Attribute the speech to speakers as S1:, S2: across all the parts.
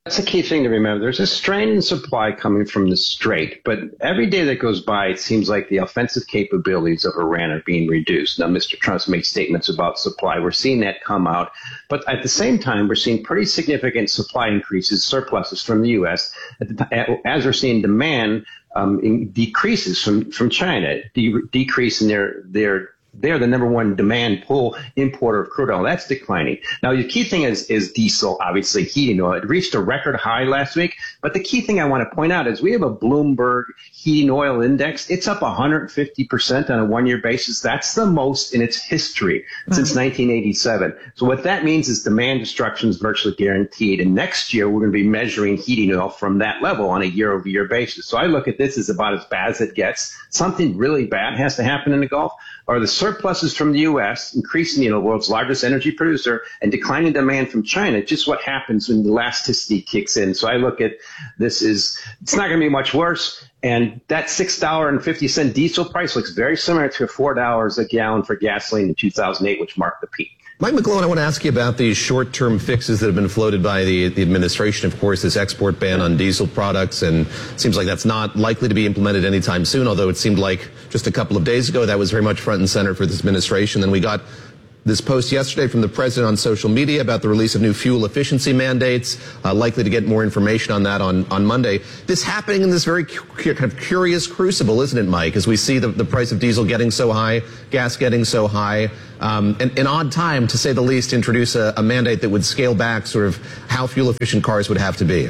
S1: That's a key thing to remember. There's a strain in supply coming from the Strait, but every day that goes by, it seems like the offensive capabilities of Iran are being reduced. Now, Mr. Trump's made statements about supply. We're seeing that come out. But at the same time, we're seeing pretty significant supply increases, surpluses from the U.S., as we're seeing demand decreases from China, decrease in they're the number one demand pull importer of crude oil. That's declining. Now, the key thing is diesel, obviously, heating oil. It reached a record high last week. But the key thing I want to point out is we have a Bloomberg heating oil index. It's up 150% on a one-year basis. That's the most in its history since 1987. So what that means is demand destruction is virtually guaranteed. And next year, we're going to be measuring heating oil from that level on a year-over-year basis. So I look at this as about as bad as it gets. Something really bad has to happen in the Gulf, or the surpluses from the U.S., increasing the world's largest energy producer, and declining demand from China, just what happens when the elasticity kicks in. So I look at this as it's not going to be much worse. And that $6.50 diesel price looks very similar to $4 a gallon for gasoline in 2008, which marked the peak.
S2: Mike McGlone, I want to ask you about these short-term fixes that have been floated by the administration. Of course, this export ban on diesel products, and it seems like that's not likely to be implemented anytime soon, although it seemed like just a couple of days ago that was very much front and center for this administration. Then we got this post yesterday from the president on social media about the release of new fuel efficiency mandates, likely to get more information on that on Monday. This happening in this very kind of curious crucible, isn't it, Mike, as we see the price of diesel getting so high, gas getting so high, an odd time, to say the least, to introduce a mandate that would scale back sort of how fuel-efficient cars would have to be.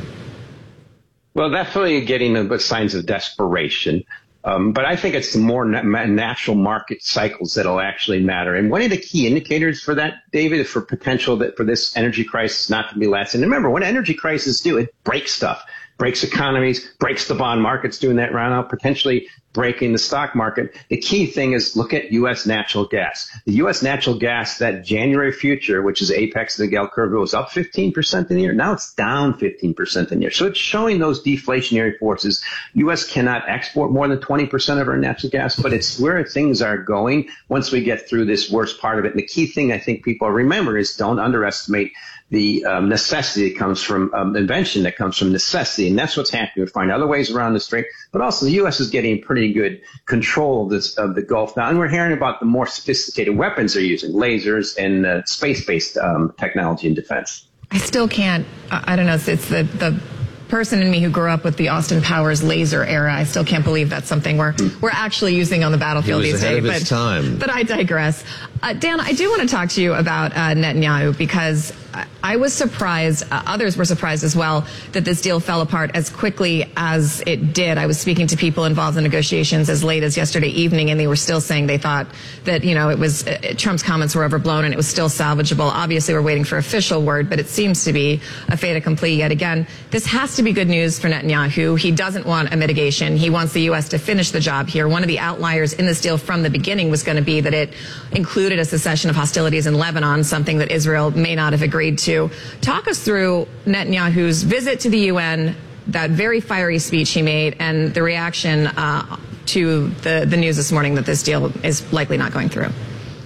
S1: Well, definitely getting the signs of desperation. But I think it's the more natural market cycles that'll actually matter. And one of the key indicators for that, David, is for potential that for this energy crisis not to be lasting. And remember, when energy crises do, it breaks stuff, breaks economies, breaks the bond markets, doing that right now, potentially breaking the stock market. The key thing is look at U.S. natural gas. The U.S. natural gas, that January future, which is apex of the Gale curve, was up 15% in the year. Now it's down 15% in the year. So it's showing those deflationary forces. U.S. cannot export more than 20% of our natural gas, but it's where things are going once we get through this worst part of it. And the key thing I think people remember is don't underestimate the necessity that comes from invention, that comes from necessity. And that's what's happening. We find other ways around the strait. But also the U.S. is getting pretty good control of the Gulf now. And we're hearing about the more sophisticated weapons they're using, lasers and space-based technology in defense.
S3: I still can't, I don't know, it's the person in me who grew up with the Austin Powers laser era. I still can't believe that's something we're actually using on the battlefield these days. But I digress. Dan, I do want to talk to you about Netanyahu, because I was surprised, others were surprised as well, that this deal fell apart as quickly as it did. I was speaking to people involved in negotiations as late as yesterday evening, and they were still saying they thought that, you know, it was Trump's comments were overblown and it was still salvageable. Obviously, we're waiting for official word, but it seems to be a fait accompli yet again. This has to be good news for Netanyahu. He doesn't want a mitigation. He wants the U.S. to finish the job here. One of the outliers in this deal from the beginning was going to be that it included a cessation of hostilities in Lebanon, something that Israel may not have agreed to. Talk us through Netanyahu's visit to the UN, that very fiery speech he made, and the reaction to the news this morning that this deal is likely not going through.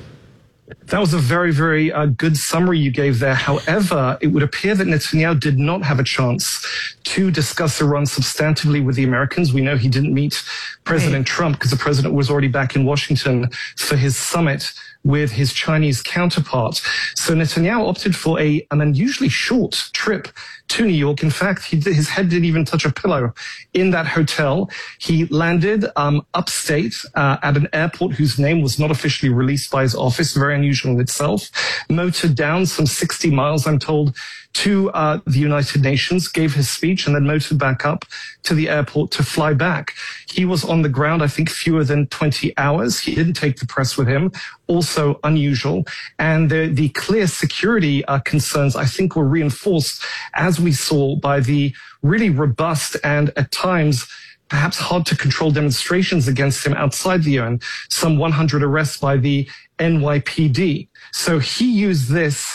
S4: That was a very, very good summary you gave there. However, it would appear that Netanyahu did not have a chance to discuss Iran substantively with the Americans. We know he didn't meet President Trump because the president was already back in Washington for his summit with his Chinese counterpart. So Netanyahu opted for an unusually short trip to New York. In fact, his head didn't even touch a pillow in that hotel. He landed upstate at an airport whose name was not officially released by his office, very unusual in itself, motored down some 60 miles, I'm told, to the United Nations, gave his speech, and then motored back up to the airport to fly back. He was on the ground, I think, fewer than 20 hours. He didn't take the press with him, also unusual. And the clear security concerns, I think, were reinforced, as we saw, by the really robust and at times perhaps hard to control demonstrations against him outside the UN, some 100 arrests by the NYPD. So he used this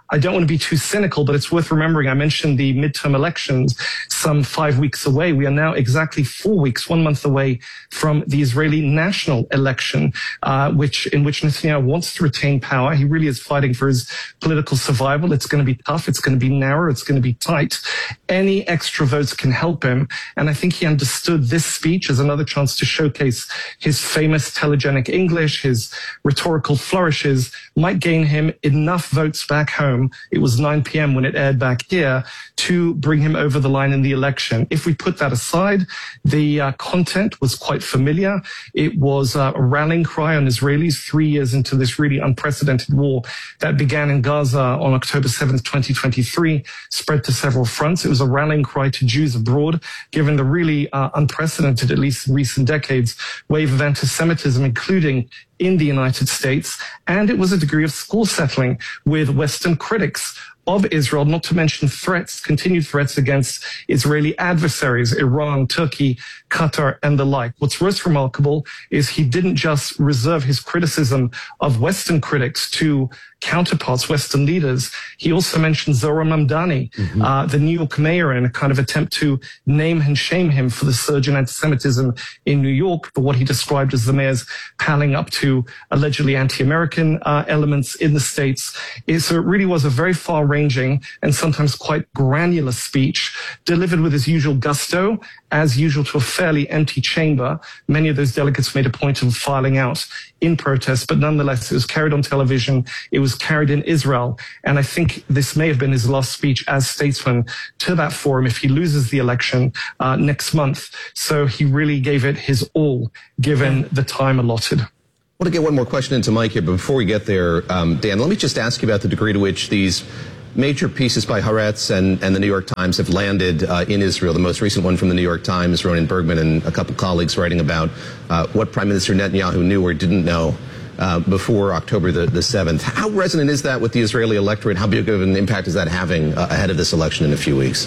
S4: I don't want to be too cynical, but it's worth remembering. I mentioned the midterm elections some 5 weeks away. We are now exactly 4 weeks, 1 month away from the Israeli national election, in which Netanyahu wants to retain power. He really is fighting for his political survival. It's going to be tough. It's going to be narrow. It's going to be tight. Any extra votes can help him. And I think he understood this speech as another chance to showcase his famous telegenic English, his rhetorical flourishes might gain him enough votes back home. It was 9 p.m. when it aired back here to bring him over the line in the election. If we put that aside, the content was quite familiar. It was a rallying cry on Israelis 3 years into this really unprecedented war that began in Gaza on October 7th, 2023, spread to several fronts. It was a rallying cry to Jews abroad, given the really unprecedented, at least in recent decades, wave of anti-Semitism, including in the United States. And it was a degree of score settling with Western critics of Israel, not to mention threats, continued threats against Israeli adversaries, Iran, Turkey, Qatar, and the like. What's most remarkable is he didn't just reserve his criticism of Western critics to counterparts, Western leaders. He also mentioned Zohran Mamdani, the New York mayor, in a kind of attempt to name and shame him for the surge in anti-Semitism in New York, for what he described as the mayor's palling up to allegedly anti-American elements in the states. So it really was a very far-ranging and sometimes quite granular speech, delivered with his usual gusto, as usual to a fairly empty chamber. Many of those delegates made a point of filing out in protest, but nonetheless, it was carried on television. It was carried in Israel. And I think this may have been his last speech as statesman to that forum if he loses the election next month. So he really gave it his all, given the time allotted.
S2: I want to get one more question into Mike here, but before we get there, Dan, let me just ask you about the degree to which these major pieces by Haaretz and the New York Times have landed in Israel. The most recent one from the New York Times, Ronan Bergman and a couple colleagues writing about what Prime Minister Netanyahu knew or didn't know before October the 7th. How resonant is that with the Israeli electorate? How big of an impact is that having ahead of this election in a few weeks?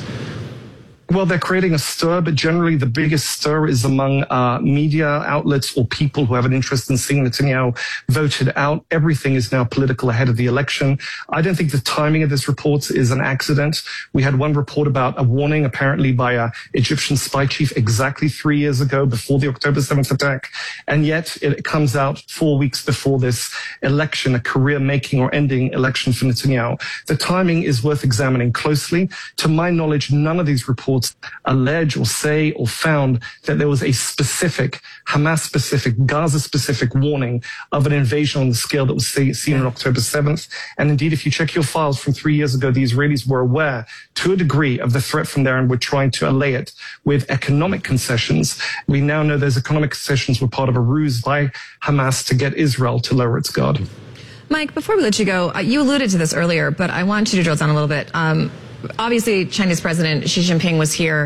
S4: Well, they're creating a stir, but generally the biggest stir is among media outlets or people who have an interest in seeing Netanyahu voted out. Everything is now political ahead of the election. I don't think the timing of this report is an accident. We had one report about a warning apparently by an Egyptian spy chief exactly 3 years ago before the October 7th attack. And yet it comes out 4 weeks before this election, a career-making or ending election for Netanyahu. The timing is worth examining closely. To my knowledge, none of these reports allege or say or found that there was a specific Hamas-specific, Gaza-specific warning of an invasion on the scale that was seen on October 7th. And indeed, if you check your files from 3 years ago, the Israelis were aware to a degree of the threat from there and were trying to allay it with economic concessions. We now know those economic concessions were part of a ruse by Hamas to get Israel to lower its guard.
S3: Mike, before we let you go, you alluded to this earlier, but I want you to drill down a little bit. Obviously, Chinese President Xi Jinping was here.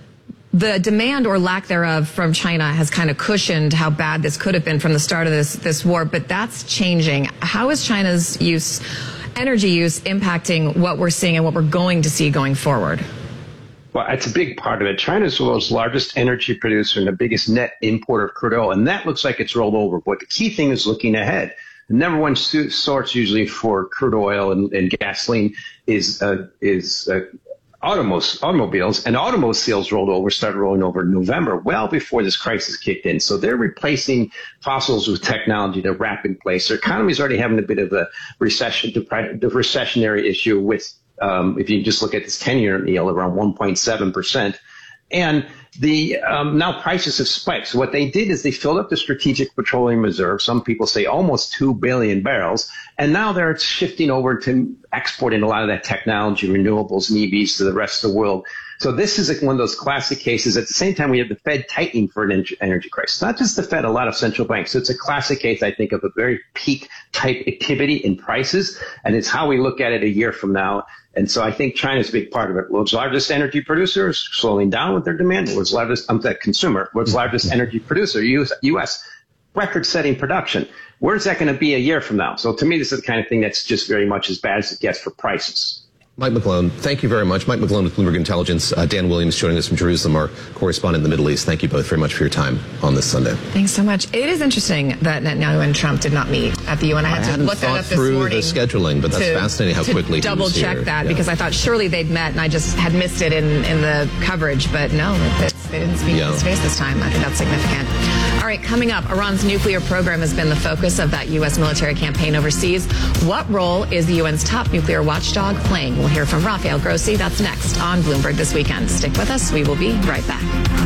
S3: The demand or lack thereof from China has kind of cushioned how bad this could have been from the start of this war, but that's changing. How is China's energy use impacting what we're seeing and what we're going to see going forward?
S1: Well, it's a big part of it. China's the world's largest energy producer and the biggest net importer of crude oil, and that looks like it's rolled over. But the key thing is looking ahead. The number one source usually for crude oil and gasoline is automobiles, and automobile sales started rolling over in November, well before this crisis kicked in. So they're replacing fossils with technology at a rapid pace. Their economy is already having a bit of a recession, the recessionary issue with, if you just look at this 10-year yield, around 1.7%. And the now prices have spiked. So what they did is they filled up the strategic petroleum reserve. Some people say almost 2 billion barrels. And now they're shifting over to exporting a lot of that technology, renewables and EVs to the rest of the world. So this is one of those classic cases. At the same time, we have the Fed tightening for an energy crisis. Not just the Fed, a lot of central banks. So it's a classic case, I think, of a very peak type activity in prices. And it's how we look at it a year from now. And so I think China's a big part of it. World's largest energy producer is slowing down with their demand. World's largest consumer, world's largest energy producer, U.S. record-setting production. Where's that going to be a year from now? So to me, this is the kind of thing that's just very much as bad as it gets for prices.
S2: Mike McClone, thank you very much. Mike McClone with Bloomberg Intelligence. Dan Williams joining us from Jerusalem, our correspondent in the Middle East. Thank you both very much for your time on this Sunday.
S3: Thanks so much. It is interesting that Netanyahu and Trump did not meet at the UN. I had to look that up this morning.
S2: The scheduling, but that's fascinating how quickly he
S3: double
S2: was
S3: check
S2: here.
S3: that because I thought surely they'd met and I just had missed it in the coverage. But no, they didn't speak face to face this time. I think that's significant. All right, coming up, Iran's nuclear program has been the focus of that U.S. military campaign overseas. What role is the UN's top nuclear watchdog playing? We'll hear from Rafael Grossi. That's next on Bloomberg This Weekend. Stick with us. We will be right back.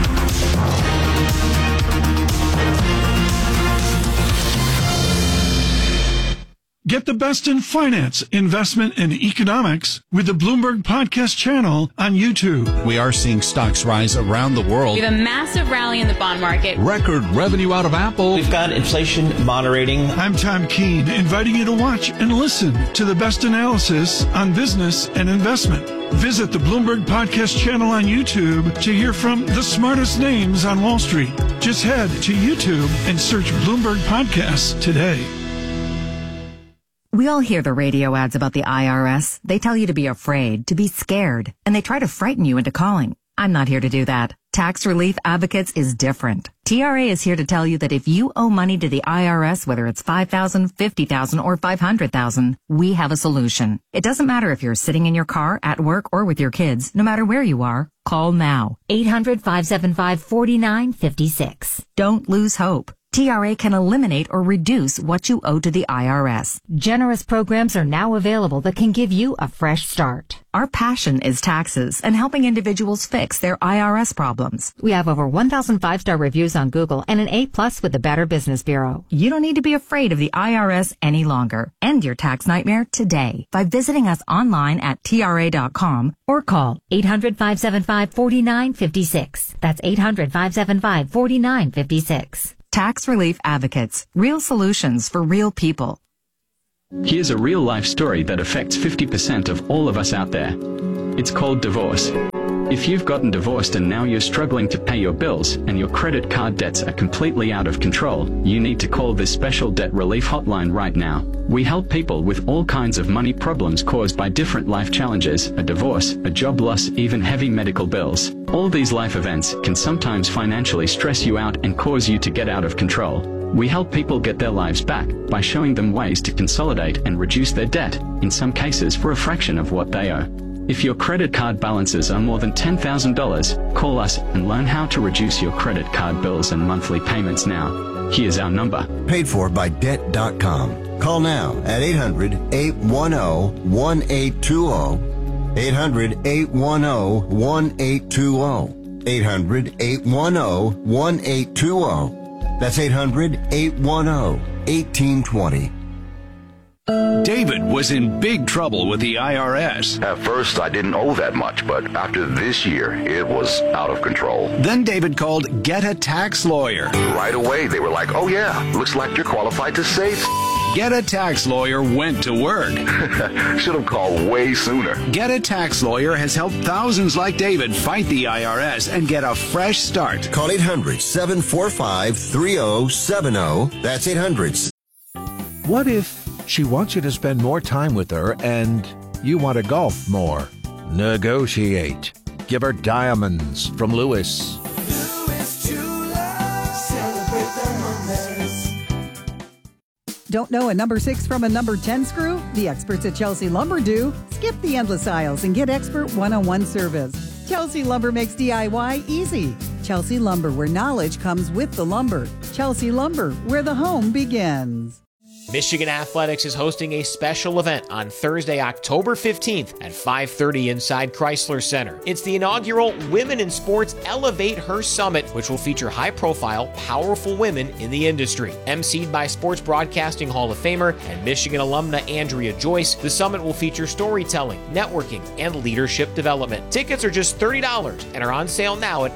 S5: Get the best in finance, investment, and economics with the Bloomberg Podcast channel on YouTube.
S6: We are seeing stocks rise around the world.
S7: We have a massive rally in the bond market.
S6: Record revenue out of Apple.
S8: We've got inflation moderating.
S5: I'm Tom Keene, inviting you to watch and listen to the best analysis on business and investment. Visit the Bloomberg Podcast channel on YouTube to hear from the smartest names on Wall Street. Just head to YouTube and search Bloomberg Podcasts today.
S9: We all hear the radio ads about the IRS. They tell you to be afraid, to be scared, and they try to frighten you into calling. I'm not here to do that. Tax Relief Advocates is different. TRA is here to tell you that if you owe money to the IRS, whether it's $5,000, $50,000, or $500,000, we have a solution. It doesn't matter if you're sitting in your car, at work, or with your kids. No matter where you are, call now. 800-575-4956. Don't lose hope. TRA can eliminate or reduce what you owe to the IRS. Generous programs are now available that can give you a fresh start. Our passion is taxes and helping individuals fix their IRS problems. We have over 1,000 5-star reviews on Google and an A+ with the Better Business Bureau. You don't need to be afraid of the IRS any longer. End your tax nightmare today by visiting us online at TRA.com or call 800-575-4956. That's 800-575-4956. Tax Relief Advocates. Real solutions for real people.
S10: Here's a real-life story that affects 50% of all of us out there. It's called divorce. If you've gotten divorced and now you're struggling to pay your bills and your credit card debts are completely out of control, you need to call this special debt relief hotline right now. We help people with all kinds of money problems caused by different life challenges, a divorce, a job loss, even heavy medical bills. All these life events can sometimes financially stress you out and cause you to get out of control. We help people get their lives back by showing them ways to consolidate and reduce their debt, in some cases for a fraction of what they owe. If your credit card balances are more than $10,000, call us and learn how to reduce your credit card bills and monthly payments now. Here's our number.
S11: Paid for by Debt.com. Call now at 800-810-1820. 800-810-1820. 800-810-1820. That's 800-810-1820.
S6: David was in big trouble with the IRS.
S12: At first, I didn't owe that much, but after this year, it was out of control.
S6: Then David called Get a Tax Lawyer.
S12: Right away, they were like, oh yeah, looks like you're qualified to save.
S6: Get a Tax Lawyer went to work.
S12: Should have called way sooner.
S6: Get a Tax Lawyer has helped thousands like David fight the IRS and get a fresh start.
S11: Call 800-745-3070. That's 800.
S13: What if she wants you to spend more time with her and you want to golf more? Negotiate. Give her diamonds from Lewis.
S14: Don't know a number 6 from a number 10 screw? The experts at Chelsea Lumber do. Skip the endless aisles and get expert one-on-one service. Chelsea Lumber makes DIY easy. Chelsea Lumber, where knowledge comes with the lumber. Chelsea Lumber, where the home begins.
S15: Michigan Athletics is hosting a special event on Thursday, October 15th at 5:30 inside Chrysler Center. It's the inaugural Women in Sports Elevate Her Summit, which will feature high-profile, powerful women in the industry. emceed by Sports Broadcasting Hall of Famer and Michigan alumna Andrea Joyce, the summit will feature storytelling, networking, and leadership development. Tickets are just $30 and are on sale now at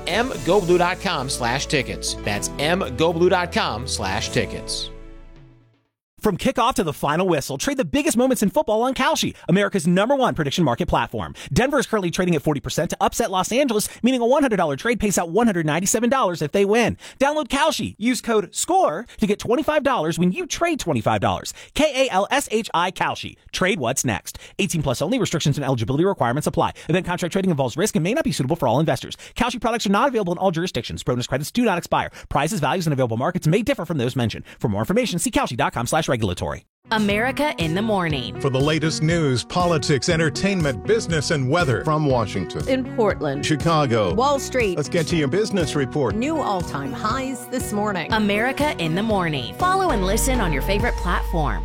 S15: mgoblue.com/tickets. That's mgoblue.com/tickets.
S16: From kickoff to the final whistle, trade the biggest moments in football on Kalshi, America's #1 prediction market platform. Denver is currently trading at 40% to upset Los Angeles, meaning a $100 trade pays out $197 if they win. Download Kalshi. Use code SCORE to get $25 when you trade $25. KALSHI Kalshi. Trade what's next. 18 plus only. Restrictions and eligibility requirements apply. Event contract trading involves risk and may not be suitable for all investors. Kalshi products are not available in all jurisdictions. Bonus credits do not expire. Prices, values, and available markets may differ from those mentioned. For more information, see Kalshi.com/regulatory.
S17: America in the Morning.
S18: For the latest news, politics, entertainment, business, and weather. From Washington,
S19: in Portland,
S18: Chicago,
S19: Wall Street.
S18: Let's get to your business report.
S19: New all-time highs this morning.
S17: America in the Morning. Follow and listen on your favorite platform.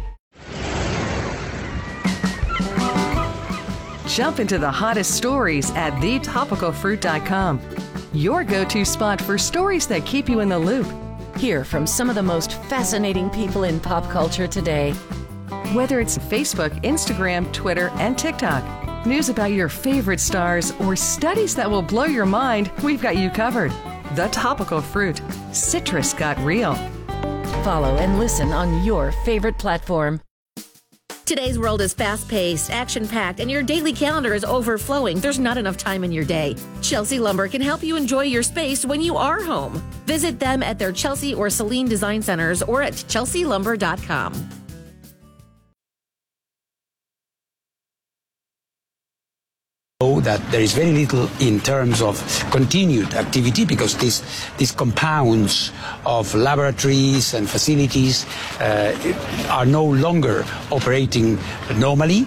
S20: Jump into the hottest stories at thetopicalfruit.com. Your go-to spot for stories that keep you in the loop.
S21: Hear from some of the most fascinating people in pop culture today.
S20: Whether it's Facebook, Instagram, Twitter, and TikTok, news about your favorite stars, or studies that will blow your mind, we've got you covered. The Topical Fruit. Citrus got real.
S21: Follow and listen on your favorite platform.
S22: Today's world is fast-paced, action-packed, and your daily calendar is overflowing. There's not enough time in your day. Chelsea Lumber can help you enjoy your space when you are home. Visit them at their Chelsea or Celine Design Centers or at chelsealumber.com.
S23: That there is very little in terms of continued activity because these compounds of laboratories and facilities are no longer operating normally.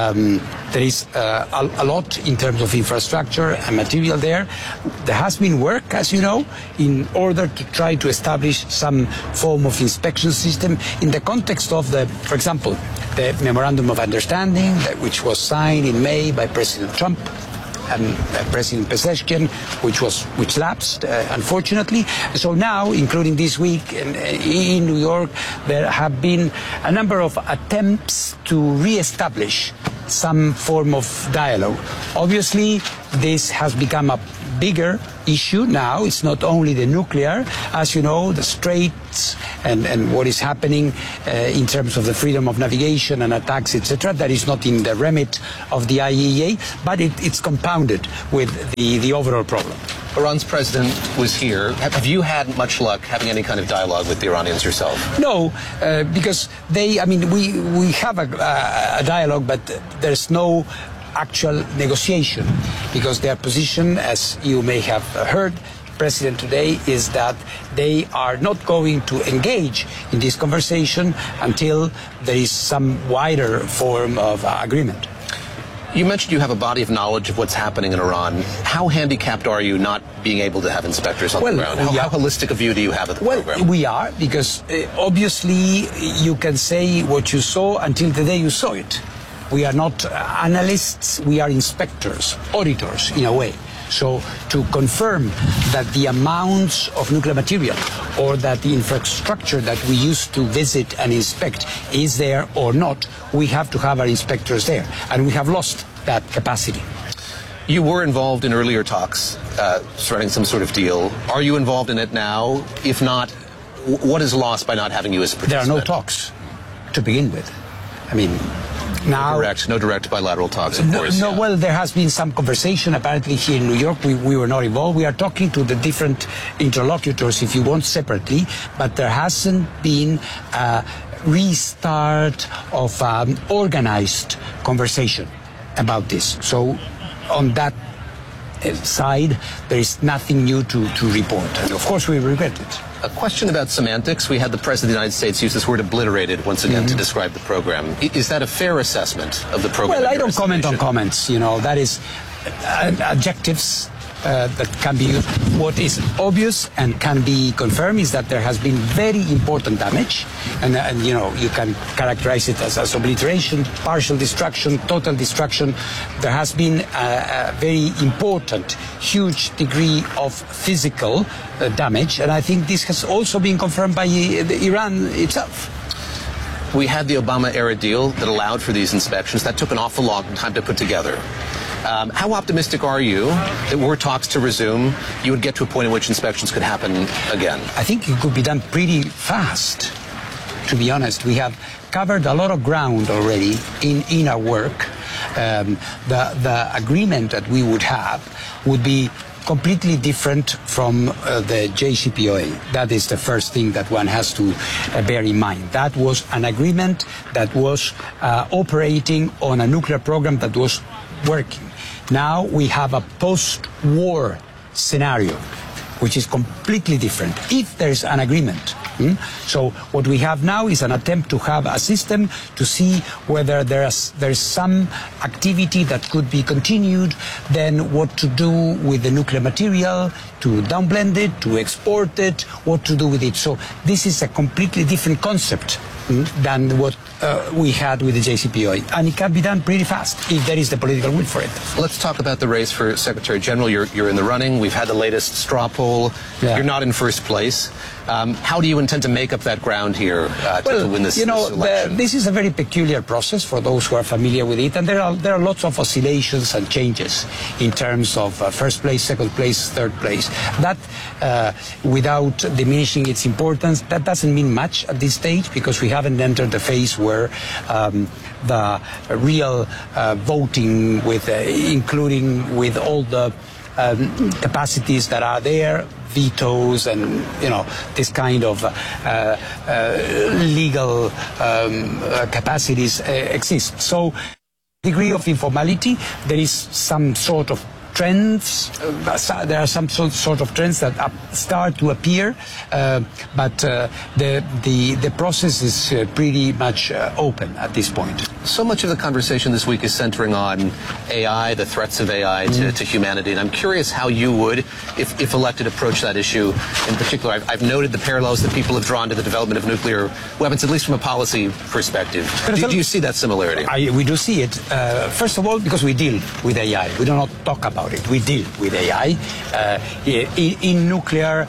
S23: There is a lot in terms of infrastructure and material there. There has been work, as you know, in order to try to establish some form of inspection system in the context of for example, the Memorandum of Understanding which was signed in May by President Trump and President Pezeshkian, which lapsed, unfortunately. So now, including this week in New York, there have been a number of attempts to reestablish some form of dialogue. Obviously, this has become a bigger issue now. It's not only the nuclear, as you know, the straits and what is happening in terms of the freedom of navigation and attacks, etc. That is not in the remit of the IAEA, but it's compounded with the overall problem.
S2: Iran's president was here. Have you had much luck having any kind of dialogue with the Iranians yourself?
S23: No, because we have a dialogue, but there's no actual negotiation because their position, as you may have heard, President today, is that they are not going to engage in this conversation until there is some wider form of agreement.
S2: You mentioned you have a body of knowledge of what's happening in Iran. How handicapped are you not being able to have inspectors on the ground? How holistic a view do you have of the program?
S23: We are, because obviously you can say what you saw until the day you saw it. We are not analysts, we are inspectors, auditors in a way. So to confirm that the amounts of nuclear material or that the infrastructure that we used to visit and inspect is there or not, we have to have our inspectors there. And we have lost that capacity.
S2: You were involved in earlier talks surrounding some sort of deal. Are you involved in it now? If not, what is lost by not having you as a participant?
S23: There are no talks to begin with. I mean, now,
S2: no direct bilateral talks, of course.
S23: No, well, there has been some conversation apparently here in New York. We were not involved. We are talking to the different interlocutors, if you want, separately, but there hasn't been a restart of organized conversation about this. So on that side, there is nothing new to report. And of course, we regret it.
S2: A question about semantics. We had the President of the United States use this word obliterated once again to describe the program. Is that a fair assessment of the program?
S23: Well, I don't comment on comments. You know, that is adjectives that can be used. What is obvious and can be confirmed is that there has been very important damage, and you know, you can characterize it as obliteration, partial destruction, total destruction. There has been a very important, huge degree of physical damage, and I think this has also been confirmed by Iran itself.
S2: We had the Obama-era deal that allowed for these inspections. That took an awful long time to put together. How optimistic are you that were talks to resume, you would get to a point in which inspections could happen again?
S23: I think it could be done pretty fast. to be honest, we have covered a lot of ground already in our work. The agreement that we would have would be completely different from the JCPOA. That is the first thing that one has to bear in mind. That was an agreement that was operating on a nuclear program that was working. Now we have a post-war scenario, which is completely different, if there's an agreement. So what we have now is an attempt to have a system to see whether there's some activity that could be continued, then what to do with the nuclear material, to downblend it, to export it, what to do with it. So this is a completely different concept than what we had with the JCPOA. And it can be done pretty fast if there is the political will for it.
S2: Let's talk about the race for Secretary General. You're in the running. We've had the latest straw poll. Yeah. You're not in first place. How do you intend to make up that ground here to win this election?
S23: This is a very peculiar process for those who are familiar with it, and there are lots of oscillations and changes in terms of first place, second place, third place. That, without diminishing its importance, that doesn't mean much at this stage because we haven't entered the phase where the real voting, including with all the capacities that are there, vetoes and this kind of legal capacities exist. So degree of informality, there is some sort of trends. There are some sort of trends that start to appear, but the process is pretty much open at this point.
S2: So much of the conversation this week is centering on AI, the threats of AI to humanity, and I'm curious how you would, if elected, approach that issue in particular. I've noted the parallels that people have drawn to the development of nuclear weapons, at least from a policy perspective. Do you see that similarity?
S23: We do see it. First of all, because we deal with AI. We do not talk about it. We deal with AI. In nuclear,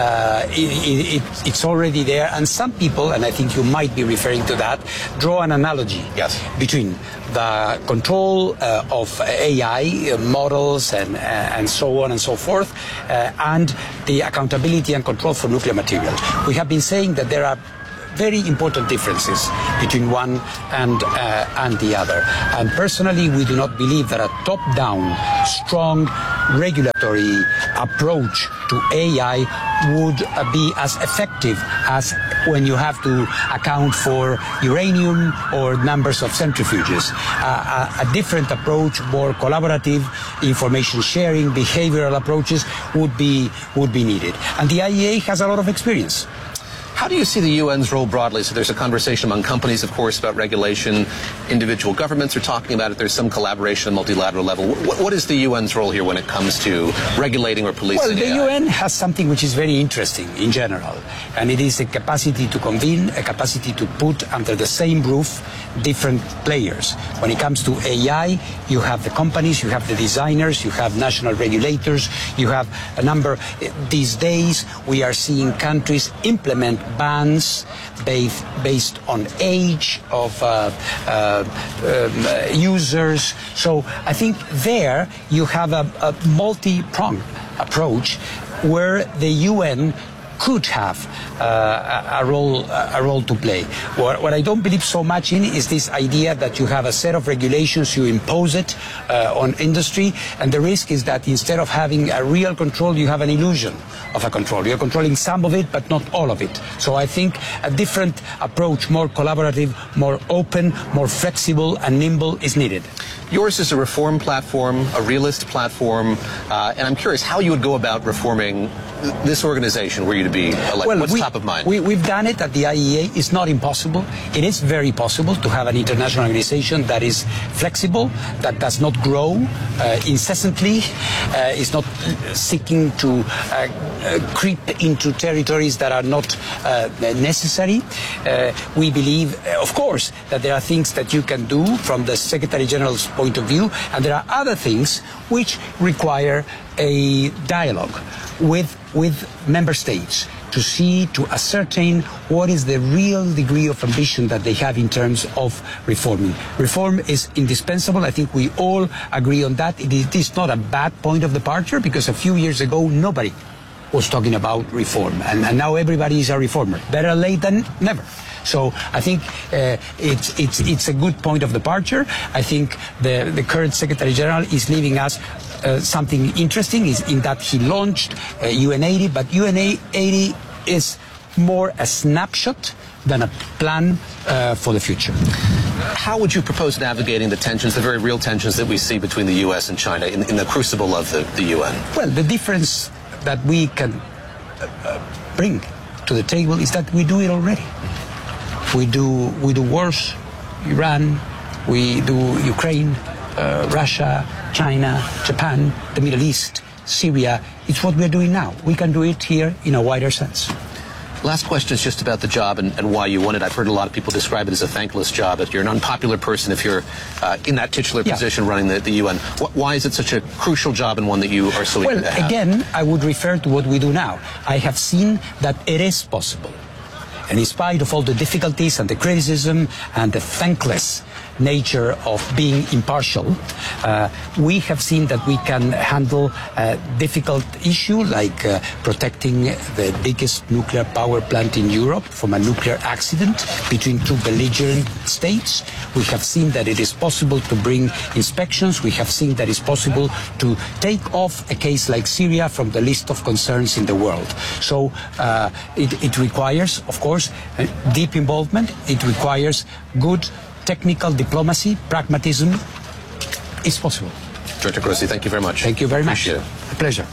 S23: it's already there, and some people, and I think you might be referring to that, draw an analogy between the control of AI models and so on and so forth, and the accountability and control for nuclear material. We have been saying that there are very important differences between one and the other. And personally, we do not believe that a top-down, strong regulatory approach to AI would be as effective as when you have to account for uranium or numbers of centrifuges. A different approach, more collaborative, information sharing, behavioral approaches would be needed. And the IAEA has a lot of experience.
S2: How do you see the UN's role broadly? So there's a conversation among companies, of course, about regulation. Individual governments are talking about it. There's some collaboration at a multilateral level. What is the UN's role here when it comes to regulating or policing
S23: AI?
S2: Well,
S23: the UN has something which is very interesting in general, and it is a capacity to convene, a capacity to put under the same roof different players. When it comes to AI, you have the companies, you have the designers, you have national regulators, you have a number. These days, we are seeing countries implement bans based on age of users. So I think there you have a multi-pronged approach where the UN could have a role to play. What I don't believe so much in is this idea that you have a set of regulations, you impose it on industry, and the risk is that instead of having a real control, you have an illusion of a control. You're controlling some of it, but not all of it. So I think a different approach, more collaborative, more open, more flexible and nimble is needed.
S2: Yours is a reform platform, a realist platform, and I'm curious how you would go about reforming this organization were you to be elected.
S23: Well,
S2: what's top of mind?
S23: We've done it at the IAEA. It's not impossible. It is very possible to have an international organization that is flexible, that does not grow incessantly, is not seeking to creep into territories that are not necessary. We believe, of course, that there are things that you can do from the Secretary General's point of view, and there are other things which require a dialogue with member states to ascertain what is the real degree of ambition that they have in terms of reforming. Reform is indispensable. I think we all agree on that. It is not a bad point of departure because a few years ago nobody was talking about reform, and now everybody is a reformer. Better late than never. So I think it's a good point of departure. I think the current Secretary General is leaving us something interesting, is in that he launched UN80, but UN80 is more a snapshot than a plan for the future.
S2: How would you propose navigating the tensions, the very real tensions that we see between the U.S. and China in the crucible of the UN?
S23: Well, the difference that we can bring to the table is that we do it already. We do wars, Iran, we do Ukraine, Russia, China, Japan, the Middle East, Syria. It's what we're doing now. We can do it here in a wider sense.
S2: Last question is just about the job and why you want it. I've heard a lot of people describe it as a thankless job. That you're an unpopular person if you're in that titular position running the UN. Why is it such a crucial job and one that you are so eager to have?
S23: Well, again, I would refer to what we do now. I have seen that it is possible. And in spite of all the difficulties and the criticism and the thankless nature of being impartial, we have seen that we can handle a difficult issue like protecting the biggest nuclear power plant in Europe from a nuclear accident between two belligerent states. We have seen that it is possible to bring inspections. We have seen that it's possible to take off a case like Syria from the list of concerns in the world. So it requires, of course, deep involvement. It requires good technical diplomacy, pragmatism. It's possible.
S2: Director Grossi, thank you very much.
S23: Thank you very much.
S2: Appreciate it.
S23: A pleasure.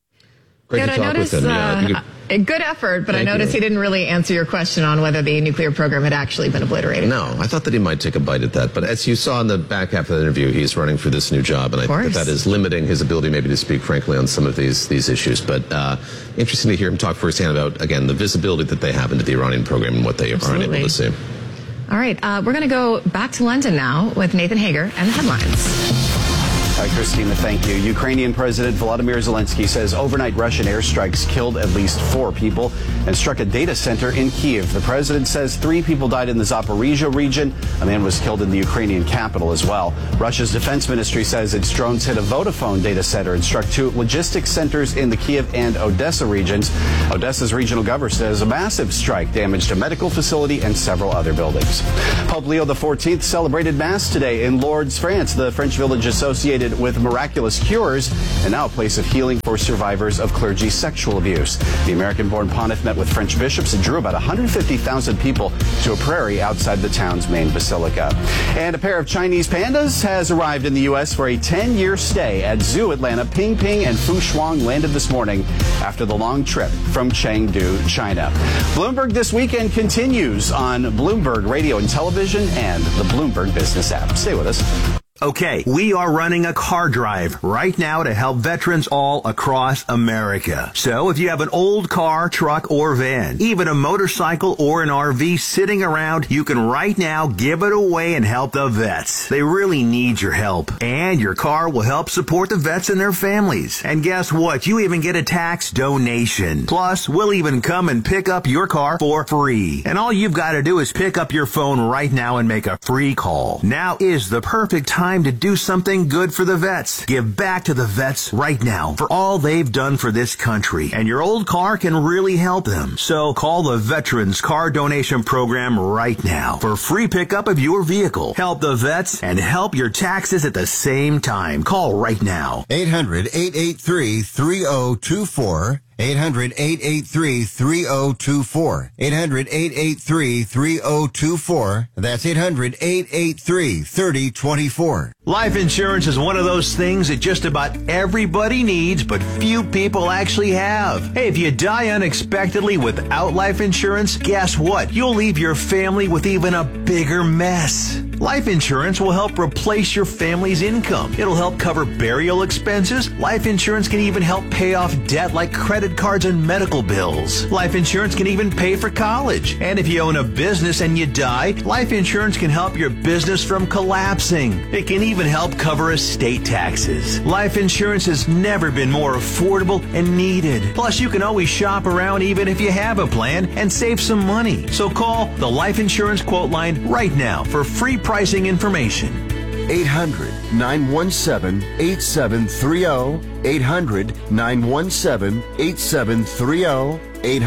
S2: Great to talk with him.
S1: A good effort, but I noticed he didn't really answer your question on whether the nuclear program had actually been obliterated.
S2: No, I thought that he might take a bite at that. But as you saw in the back half of the interview, he's running for this new job, and I think that is limiting his ability maybe to speak frankly on some of these issues. But interesting to hear him talk firsthand about, again, the visibility that they have into the Iranian program and what they aren't able to see.
S1: All right, we're going to go back to London now with Nathan Hager and the headlines.
S3: Hi, Christina, thank you. Ukrainian President Volodymyr Zelensky says overnight Russian airstrikes killed at least 4 people and struck a data center in Kyiv. The president says 3 people died in the Zaporizhia region. A man was killed in the Ukrainian capital as well. Russia's defense ministry says its drones hit a Vodafone data center and struck 2 logistics centers in the Kyiv and Odessa regions. Odessa's regional governor says a massive strike damaged a medical facility and several other buildings. Pope Leo XIV celebrated Mass today in Lourdes, France, the French village associated with miraculous cures and now a place of healing for survivors of clergy sexual abuse. The American-born pontiff met with French bishops and drew about 150,000 people to a prairie outside the town's main basilica. And a pair of Chinese pandas has arrived in the U.S. for a 10-year stay at Zoo Atlanta. Ping Ping and Fu Shuang landed this morning after the long trip from Chengdu, China. Bloomberg This Weekend continues on Bloomberg Radio and Television and the Bloomberg Business app. Stay with us.
S4: Okay, we are running a car drive right now to help veterans all across America. So if you have an old car, truck, or van, even a motorcycle or an RV sitting around, you can right now give it away and help the vets. They really need your help. And your car will help support the vets and their families. And guess what? You even get a tax donation. Plus, we'll even come and pick up your car for free. And all you've got to do is pick up your phone right now and make a free call. Now is the perfect time to do something good for the vets. Give back to the vets right now for all they've done for this country. And your old car can really help them. So call the Veterans Car Donation Program right now for free pickup of your vehicle. Help the vets and help your taxes at the same time. Call right now.
S11: 800-883-3024. 800-883-3024. 800-883-3024. That's 800-883-3024.
S4: Life insurance is one of those things that just about everybody needs, but few people actually have. Hey, if you die unexpectedly without life insurance, guess what? You'll leave your family with even a bigger mess. Life insurance will help replace your family's income. It'll help cover burial expenses. Life insurance can even help pay off debt like credit cards and medical bills. Life insurance can even pay for college. And if you own a business and you die, life insurance can help your business from collapsing. It can even help cover estate taxes. Life insurance has never been more affordable and needed. Plus, you can always shop around even if you have a plan and save some money. So call the Life Insurance Quote Line right now for free pricing information. 800-917-8730. 800-917-8730.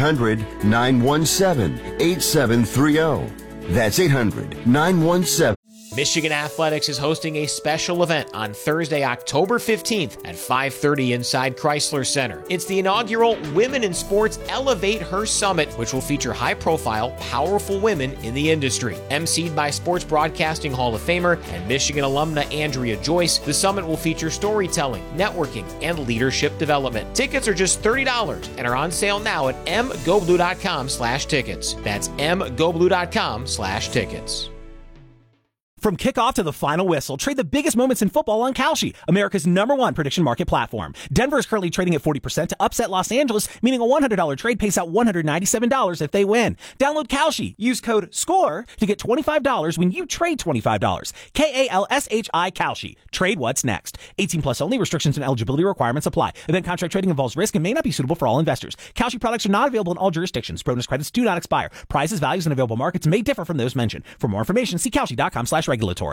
S4: 800-917-8730. That's 800-917.
S15: Michigan Athletics is hosting a special event on Thursday, October 15th at 5:30 inside Chrysler Center. It's the inaugural Women in Sports Elevate Her Summit, which will feature high-profile, powerful women in the industry. emceed by Sports Broadcasting Hall of Famer and Michigan alumna Andrea Joyce, the summit will feature storytelling, networking, and leadership development. Tickets are just $30 and are on sale now at mgoblue.com/tickets. That's mgoblue.com/tickets.
S16: From kickoff to the final whistle, trade the biggest moments in football on Kalshi, America's #1 prediction market platform. Denver is currently trading at 40% to upset Los Angeles, meaning a $100 trade pays out $197 if they win. Download Kalshi. Use code SCORE to get $25 when you trade $25. KALSHI Kalshi. Trade what's next. 18 plus only. Restrictions and eligibility requirements apply. Event contract trading involves risk and may not be suitable for all investors. Kalshi products are not available in all jurisdictions. Bonus credits do not expire. Prices, values, and available markets may differ from those mentioned. For more information, see Kalshi.com/regulatory.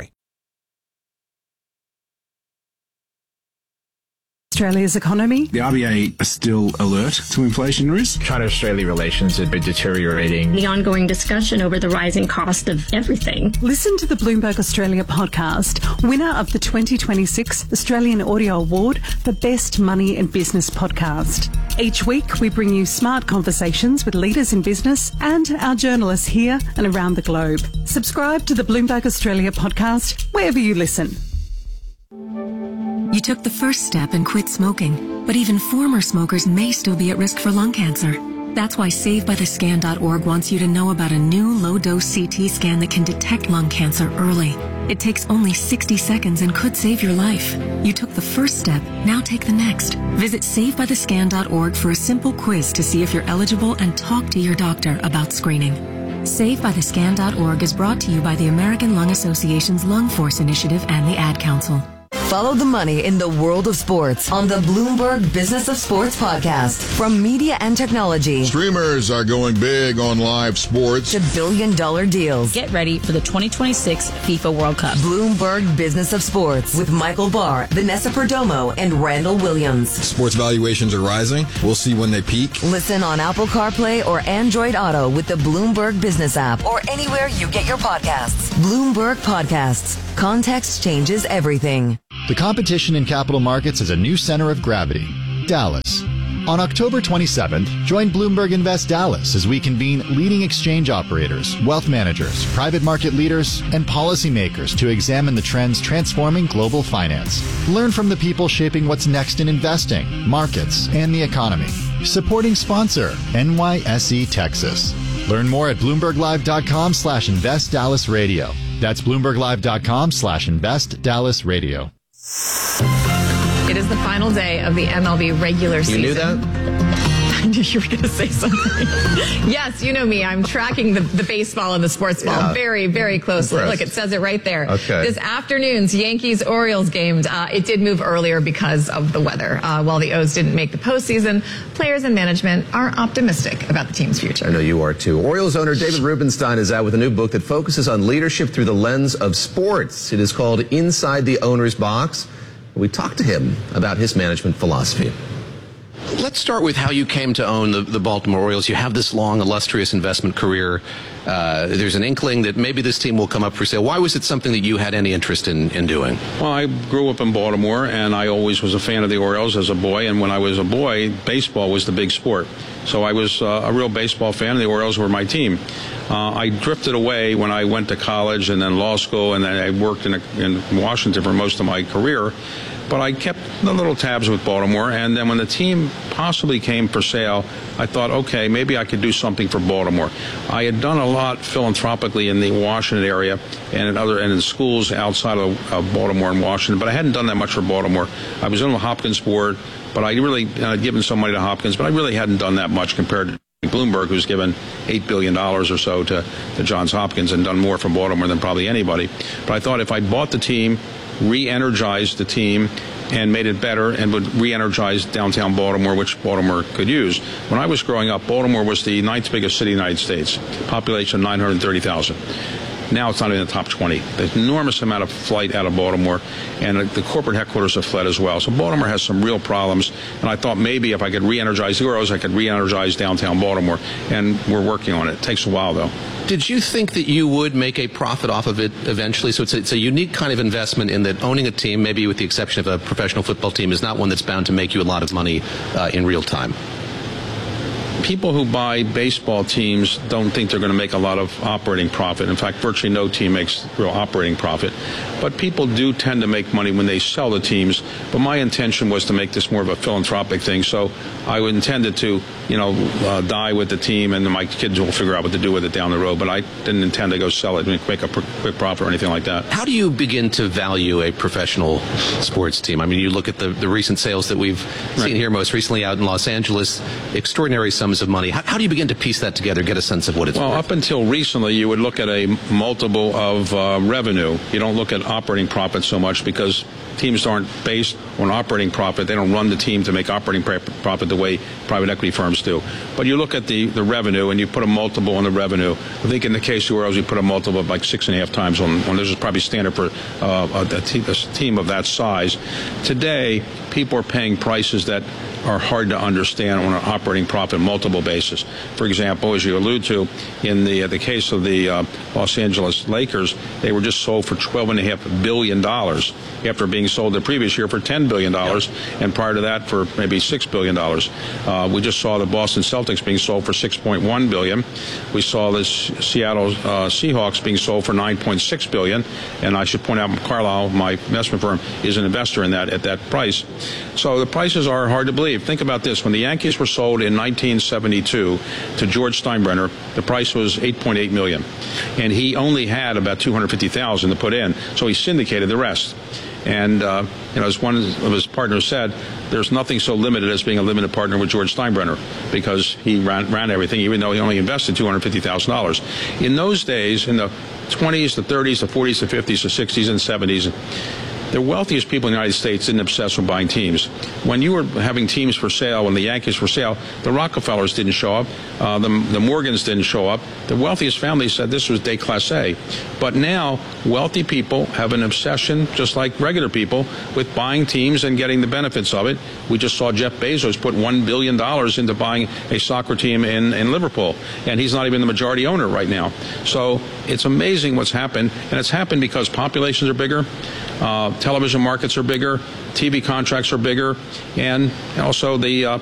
S5: Australia's economy.
S7: The RBA are still alert to inflation risk.
S8: China-Australia relations have been deteriorating.
S24: The ongoing discussion over the rising cost of everything.
S5: Listen to the Bloomberg Australia podcast, winner of the 2026 Australian Audio Award for Best Money and Business Podcast. Each week, we bring you smart conversations with leaders in business and our journalists here and around the globe. Subscribe to the Bloomberg Australia podcast wherever you listen.
S25: You took the first step and quit smoking, but even former smokers may still be at risk for lung cancer. That's why SaveByTheScan.org wants you to know about a new low-dose CT scan that can detect lung cancer early. It takes only 60 seconds and could save your life. You took the first step, now take the next. Visit SaveByTheScan.org for a simple quiz to see if you're eligible and talk to your doctor about screening. SaveByTheScan.org is brought to you by the American Lung Association's Lung Force Initiative and the Ad Council.
S26: Follow the money in the world of sports on the Bloomberg Business of Sports podcast. From media and technology.
S27: Streamers are going big on live sports.
S26: To billion-dollar deals.
S28: Get ready for the 2026 FIFA World Cup.
S26: Bloomberg Business of Sports with Michael Barr, Vanessa Perdomo, and Randall Williams.
S27: Sports valuations are rising. We'll see when they peak.
S26: Listen on Apple CarPlay or Android Auto with the Bloomberg Business app or anywhere you get your podcasts. Bloomberg Podcasts. Context changes everything.
S29: The competition in capital markets is a new center of gravity, Dallas. On October 27th, join Bloomberg Invest Dallas as we convene leading exchange operators, wealth managers, private market leaders, and policymakers to examine the trends transforming global finance. Learn from the people shaping what's next in investing, markets, and the economy. Supporting sponsor, NYSE Texas. Learn more at BloombergLive.com/Invest Dallas Radio. That's BloombergLive.com/Invest Dallas Radio.
S1: It is the final day of the MLB regular season.
S2: You knew that?
S1: I knew you were going to say something. Yes, you know me. I'm tracking the baseball and the sports ball very, very closely. Look, it says it right there.
S2: Okay.
S1: This afternoon's Yankees-Orioles game, it did move earlier because of the weather. While the O's didn't make the postseason, players and management are optimistic about the team's future.
S2: I know you are too. Orioles owner David Rubenstein is out with a new book that focuses on leadership through the lens of sports. It is called Inside the Owner's Box. We talked to him about his management philosophy.
S30: Let's start with how you came to own the Baltimore Orioles. You have this long, illustrious investment career. There's an inkling that maybe this team will come up for sale. Why was it something that you had any interest in doing?
S31: Well, I grew up in Baltimore, and I always was a fan of the Orioles as a boy. And when I was a boy, baseball was the big sport. So I was a real baseball fan, and the Orioles were my team. I drifted away when I went to college and then law school, and then I worked in Washington for most of my career. But I kept the little tabs with Baltimore, and then when the team possibly came for sale, I thought, okay, maybe I could do something for Baltimore. I had done a lot philanthropically in the Washington area and in schools outside of Baltimore and Washington, but I hadn't done that much for Baltimore. I was in the Hopkins board, but I really given some money to Hopkins, but I really hadn't done that much compared to Bloomberg, who's given $8 billion or so to Johns Hopkins and done more for Baltimore than probably anybody. But I thought if I bought the team, re-energized the team, and made it better and would re-energize downtown Baltimore, which Baltimore could use. When I was growing up, Baltimore was the 9th biggest city in the United States, population 930,000. Now it's not in the top 20. There's an enormous amount of flight out of Baltimore, and the corporate headquarters have fled as well. So Baltimore has some real problems, and I thought maybe if I could re-energize the Orioles, I could re-energize downtown Baltimore, and we're working on it. It takes a while, though.
S30: Did you think that you would make a profit off of it eventually? So it's a unique kind of investment in that owning a team, maybe with the exception of a professional football team, is not one that's bound to make you a lot of money in real time.
S31: People who buy baseball teams don't think they're going to make a lot of operating profit. In fact, virtually no team makes real operating profit. But people do tend to make money when they sell the teams. But my intention was to make this more of a philanthropic thing. So I intended to, die with the team, and then my kids will figure out what to do with it down the road. But I didn't intend to go sell it and make a quick profit or anything like that.
S30: How do you begin to value a professional sports team? I mean, you look at the recent sales that we've seen here, most recently out in Los Angeles, extraordinary sums of money. How do you begin to piece that together, get a sense of what it's worth?
S31: Well, up until recently, you would look at a multiple of revenue. You don't look at operating profit so much because teams aren't based on operating profit. They don't run the team to make operating profit the way private equity firms do. But you look at the revenue and you put a multiple on the revenue. I think in the case of the Orioles, you put a multiple of like 6.5 times on this is probably standard for a team of that size. Today, people are paying prices that are hard to understand on an operating profit multiple basis. For example, as you allude to, in the case of the Los Angeles Lakers, they were just sold for $12.5 billion after being sold the previous year for $10 billion, and prior to that for maybe $6 billion. We just saw the Boston Celtics being sold for $6.1 billion. We saw the Seattle Seahawks being sold for $9.6 billion, and I should point out Carlyle, my investment firm, is an investor in that at that price. So the prices are hard to believe. Think about this. When the Yankees were sold in 1972 to George Steinbrenner, the price was $8.8 million. And he only had about $250,000 to put in, so he syndicated the rest. And, as one of his partners said, there's nothing so limited as being a limited partner with George Steinbrenner because he ran everything, even though he only invested $250,000. In those days, in the 20s, the 30s, the 40s, the 50s, the 60s, and 70s, the wealthiest people in the United States didn't obsess with buying teams. When you were having teams for sale, when the Yankees for sale, the Rockefellers didn't show up, the Morgans didn't show up. The wealthiest families said this was déclassé. But now, wealthy people have an obsession, just like regular people, with buying teams and getting the benefits of it. We just saw Jeff Bezos put $1 billion into buying a soccer team in Liverpool, and he's not even the majority owner right now. So it's amazing what's happened, and it's happened because populations are bigger, television markets are bigger, TV contracts are bigger, and also the